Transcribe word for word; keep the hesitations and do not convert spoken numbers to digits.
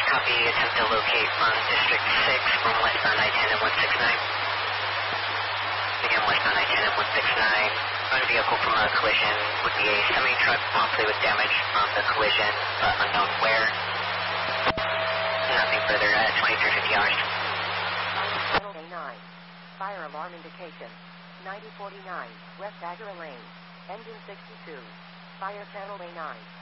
Copy, attempt to locate from District six from westbound I ten and one six nine. Again, westbound I ten and one six nine. Found a vehicle from a collision would be a semi-truck, possibly with damage from the collision, but unknown where. Nothing further at twenty-three fifty hours. Channel A nine. Fire alarm indication. ninety forty-nine, West Agara Lane. Engine sixty-two. Fire Channel A nine.